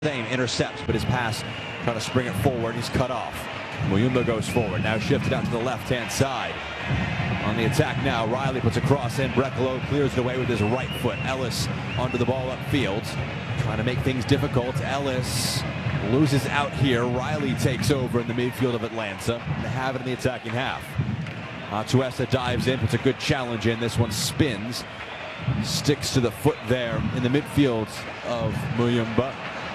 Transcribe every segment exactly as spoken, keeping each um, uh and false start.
Same intercepts, but his pass trying to spring it forward. He's cut off. Muyumba goes forward. Now shifted out to the left-hand side. On the attack now, Riley puts a cross in. Brekalo clears it away with his right foot. Ellis onto the ball upfield. Trying to make things difficult. Ellis loses out here. Riley takes over in the midfield of Atlanta. And they have it in the attacking half. Atuesta dives in, puts a good challenge in. This one spins. Sticks to the foot there in the midfield of Muyumba.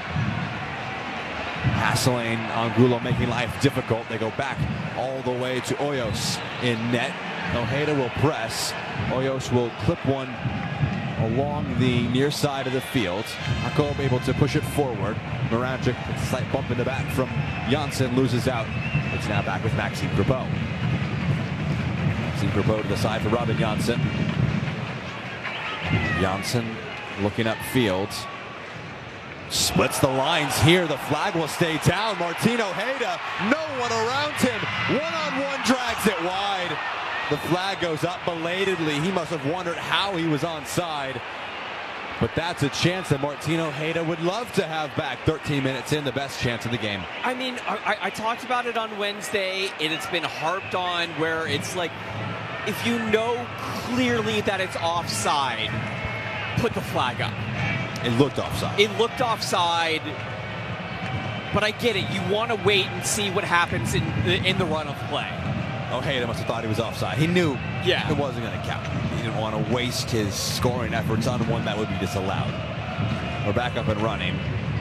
Hassling Angulo, making life difficult. They go back all the way to Hoyos in net. Ojeda will press. Hoyos will clip one along the near side of the field. Jakob able to push it forward. Moranchuk, a slight bump in the back from Janssen, loses out. It's now back with Maxime Crepeau. Maxime Crepeau to the side for Robin Janssen. Janssen looking upfield. Splits the lines here. The flag will stay down. Martin Ojeda, no one around him. One-on-one drags it wide. The flag goes up belatedly. He must have wondered how he was onside. But that's a chance that Martin Ojeda would love to have back. thirteen minutes in, the best chance of the game. I mean, I, I talked about it on Wednesday, and it's been harped on where it's like, if you know clearly that it's offside, put the flag up. It looked offside. It looked offside, but I get it. You want to wait and see what happens in the, in the run of play. Ojeda must have thought he was offside. He knew yeah. it wasn't going to count. He didn't want to waste his scoring efforts on one that would be disallowed. We're back up and running.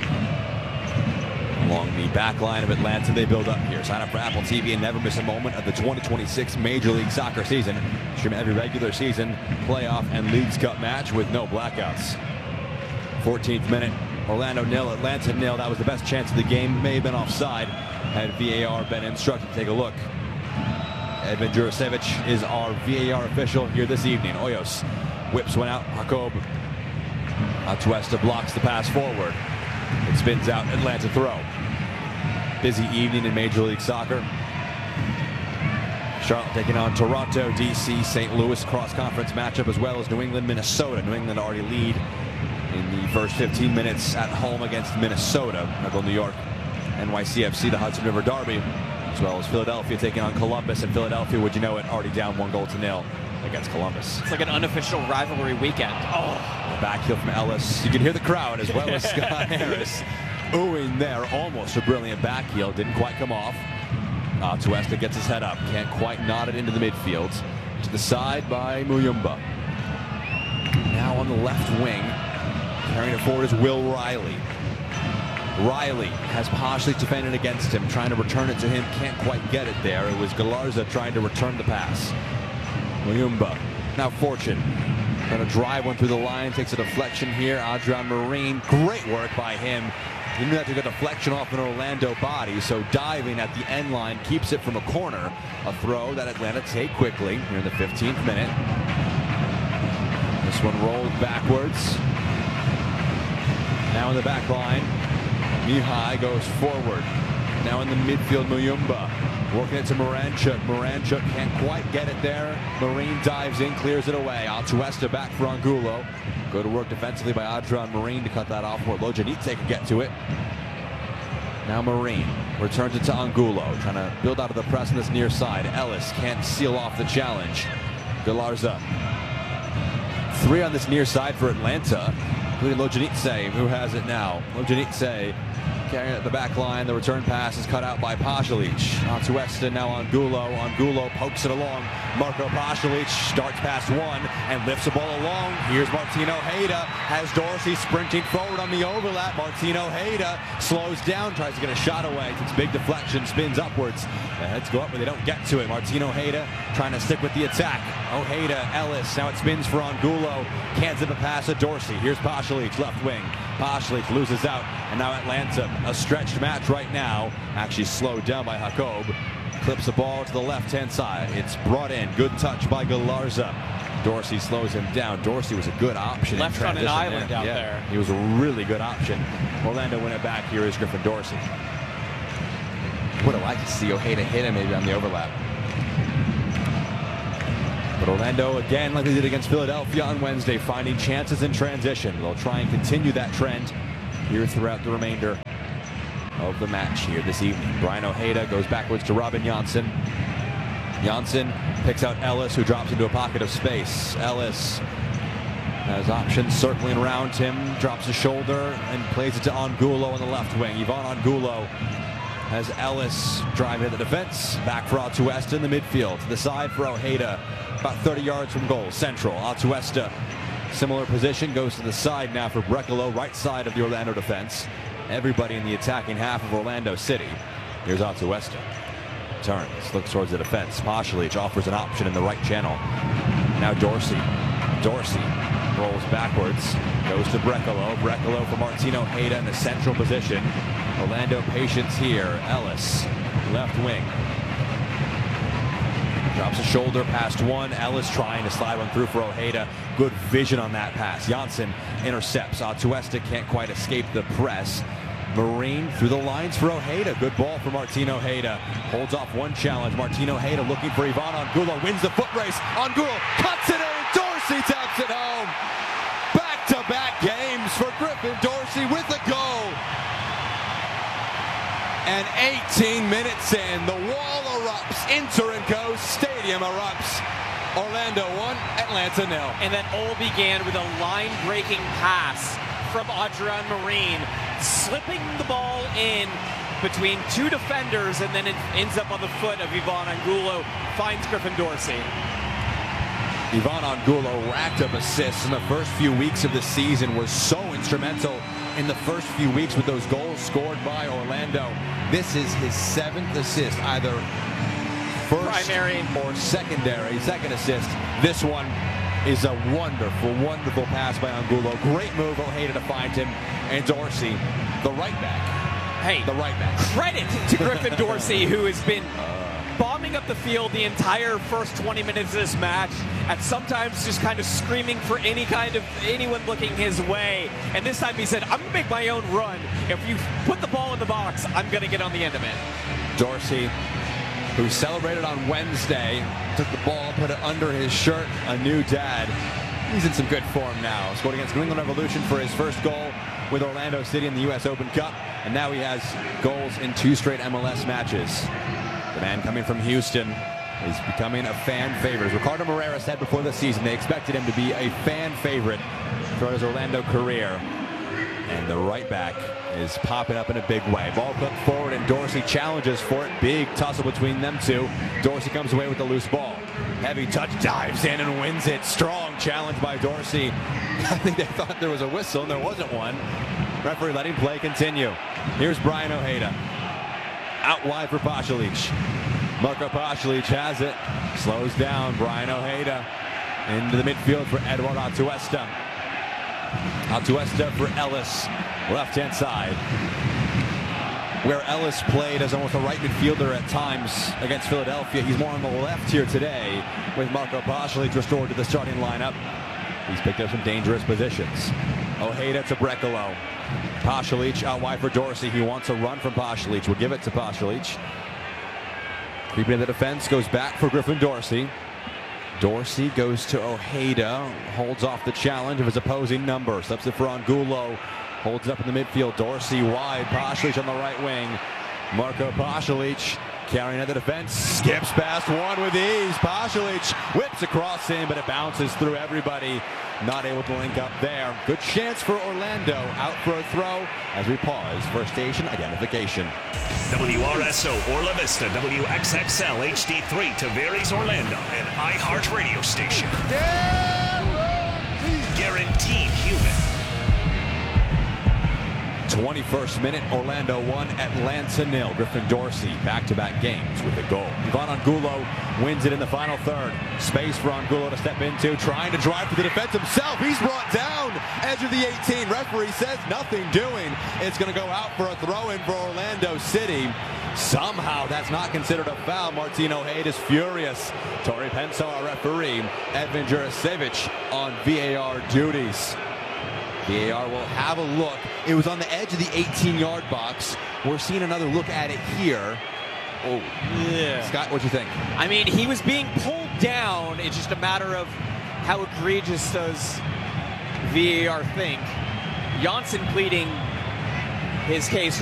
Along the back line of Atlanta, they build up here. Sign up for Apple T V and never miss a moment of the twenty twenty-six Major League Soccer season. Stream every regular season, playoff, and Leagues Cup match with no blackouts. fourteenth minute, Orlando nil, Atlanta nil. That was the best chance of the game. May have been offside had V A R been instructed. Take a look. Edvin Jurasevich is our V A R official here this evening. Hoyos whips one out. Jakob Atuesta blocks the pass forward. It spins out. Atlanta throw. Busy evening in Major League Soccer. Charlotte taking on Toronto, D C, Saint Louis cross-conference matchup, as well as New England, Minnesota. New England already lead in the first fifteen minutes at home against Minnesota. Michael New York, N Y C F C, the Hudson River Derby, as well as Philadelphia taking on Columbus. And Philadelphia, would you know it, already down one goal to nil against Columbus. It's like an unofficial rivalry weekend. Oh. Back heel from Ellis. You can hear the crowd as well as Scott Harris oohing there. Almost a brilliant back heel. Didn't quite come off. Uh, Tuesta gets his head up. Can't quite nod it into the midfield. To the side by Muyumba. Now on the left wing. Carrying it forward is Will Riley. Riley has partially defended against him, trying to return it to him, can't quite get it there. It was Galarza trying to return the pass. Muyumba, now Fortune, trying to drive one through the line, takes a deflection here. Adrian Marine, great work by him. He knew that took a deflection off an Orlando body, so diving at the end line keeps it from a corner. A throw that Atlanta take quickly here in the fifteenth minute. This one rolled backwards. Now in the back line, Mihai goes forward. Now in the midfield, Muyumba working it to Moranchuk. Moranchuk can't quite get it there. Marine dives in, clears it away. Atuesta back for Angulo. Good work defensively by Adrian Marine to cut that off where Lojanite can get to it. Now Marine returns it to Angulo, trying to build out of the press on this near side. Ellis can't seal off the challenge. Galarza. Three on this near side for Atlanta, including Lojanitse, who has it now. Lojanitse carrying it at the back line. The return pass is cut out by Pasalic. Atuesta now Angulo. Angulo pokes it along. Marco Pasalic starts past one and lifts the ball along. Here's Martin Ojeda. Has Dorsey sprinting forward on the overlap. Martin Ojeda slows down, tries to get a shot away. It's big deflection, spins upwards. The heads go up, but they don't get to it. Martin Ojeda trying to stick with the attack. Ojeda, Ellis. Now it spins for Angulo. Can't zip a pass to Dorsey. Here's Pasalic, left wing. Pasalic loses out, and now Atlanta, a stretched match right now, actually slowed down by Jakob. Clips the ball to the left-hand side. It's brought in. Good touch by Galarza. Dorsey slows him down. Dorsey was a good option. Left on an island out yeah, there. He was a really good option. Orlando win it back. Here is Griffin Dorsey. Would have liked to see Ojeda hit him maybe on the overlap. But Orlando, again, like they did against Philadelphia on Wednesday, finding chances in transition. They'll try and continue that trend here throughout the remainder of the match here this evening. Brian Ojeda goes backwards to Robin Janssen. Janssen picks out Ellis, who drops into a pocket of space. Ellis has options circling around him, drops his shoulder, and plays it to Angulo on the left wing. Ivan Angulo has Ellis driving at the defense. Back for Atuesta in the midfield. To the side for Ojeda, about thirty yards from goal. Central, Atuesta, similar position, goes to the side now for Brekalo, right side of the Orlando defense. Everybody in the attacking half of Orlando City. Here's Atuesta. Turns, looks towards the defense. Pasalic offers an option in the right channel. Now Dorsey. Dorsey rolls backwards, goes to Brekalo. Brekalo for Martin Ojeda in the central position. Orlando patience here. Ellis, left wing. Drops a shoulder past one. Ellis trying to slide one through for Ojeda. Good vision on that pass. Janssen intercepts. Atuesta can't quite escape the press. Marine through the lines for Ojeda. Good ball for Martin Ojeda. Holds off one challenge. Martin Ojeda looking for Ivan Angulo. Wins the foot race. Angulo cuts it in. Dorsey taps it home. Back-to-back games for Griffin Dorsey with a goal. And eighteen minutes in, the wall erupts. Inter-and-Co Stadium erupts. Orlando one, Atlanta nil. And that all began with a line-breaking pass from Adrian Marine, slipping the ball in between two defenders, and then it ends up on the foot of Ivan Angulo, finds Griffin Dorsey. Ivan Angulo racked up assists in the first few weeks of the season, was so instrumental in the first few weeks with those goals scored by Orlando. This is his seventh assist, either first primary or secondary, second assist. This one is a wonderful, wonderful pass by Angulo. Great move, Ojeda to find him. And Dorsey, the right back. Hey, the right back. Credit to Griffin Dorsey, who has been bombing up the field the entire first twenty minutes of this match, and sometimes just kind of screaming for any kind of anyone looking his way. And this time he said, I'm going to make my own run. If you put the ball in the box, I'm going to get on the end of it. Dorsey, who celebrated on Wednesday, took the ball, put it under his shirt. A new dad. He's in some good form now. Scored against New England Revolution for his first goal with Orlando City in the U S Open Cup. And now he has goals in two straight M L S matches. The man coming from Houston is becoming a fan favorite. As Ricardo Moreira said before the season, they expected him to be a fan favorite throughout his Orlando career. And the right back is popping up in a big way. Ball clipped forward, and Dorsey challenges for it. Big tussle between them two. Dorsey comes away with the loose ball. Heavy touch, dives in and wins it. Strong challenge by Dorsey. I think they thought there was a whistle, and there wasn't one. Referee letting play continue. Here's Brian Ojeda. Out wide for Pasalic. Marco Pasalic has it. Slows down. Brian Ojeda into the midfield for Eduard Atuesta. Atuesta for Ellis, left-hand side. Where Ellis played as almost a right midfielder at times against Philadelphia, he's more on the left here today with Marco Pasalic restored to the starting lineup. He's picked up some dangerous positions. Ojeda to Brekalo. Pasalic out wide for Dorsey. He wants a run from Pasalic. We'll give it to Pasalic. Creeping in the defense, goes back for Griffin Dorsey. Dorsey goes to Ojeda, holds off the challenge of his opposing number. Slips it for Angulo, holds it up in the midfield. Dorsey wide, Pasalic on the right wing. Marco Pasalic carrying at the defense, skips past one with ease. Pasalic whips across him, but it bounces through everybody. Not able to link up there. Good chance for Orlando, out for a throw as we pause for station identification. W R S O Orla Vista, W X X L H D three Tavares Orlando, an iHeart radio station. Guaranteed human. twenty-first minute, Orlando one, Atlanta nil. Griffin Dorsey back-to-back games with a goal. Ivan Angulo wins it in the final third. Space for Angulo to step into, trying to drive to the defense himself. He's brought down, edge of the eighteen. Referee says nothing doing. It's going to go out for a throw-in for Orlando City. Somehow that's not considered a foul. Martin Ojeda is furious. Tori Penso, our referee. Edvin Jurasevich on V A R duties. V A R will have a look. It was on the edge of the eighteen-yard box. We're seeing another look at it here. Oh, yeah. Scott, what do you think? I mean, he was being pulled down. It's just a matter of how egregious does V A R think. Janssen pleading his case